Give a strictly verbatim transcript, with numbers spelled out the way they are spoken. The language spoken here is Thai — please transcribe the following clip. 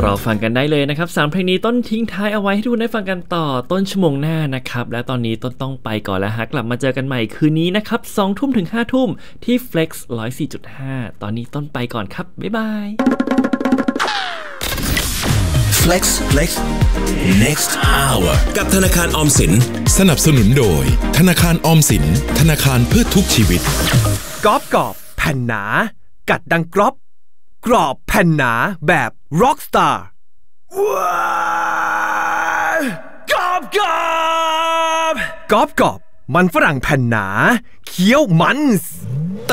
รอฟังกันได้เลยนะครับสามเพลงนี้ต้นทิ้งท้ายเอาไว้ให้ทุกคนได้ฟังกันต่อต้นชั่วโมงหน้านะครับและตอนนี้ต้นต้องไปก่อนแล้วฮะกลับมาเจอกันใหม่คืนนี้นะครับสองทุ่มถึงห้าทุ่มที่ Flex หนึ่งร้อยสี่จุดห้า ตอนนี้ต้นไปก่อนครับบ๊ายบาย Flex Flex Next Hour กับธนาคารออมสินสนับสนุนโดยธนาคารออมสินธนาคารเพื่อทุกชีวิตกรอบกรอบแผ่นหนากัดดังกรอบกรอบแผ่นหนาแบบ Rockstar ว้าวกรอบกรอบกรอบกรอบมันฝรั่งแผ่นหนาเคี้ยวมัน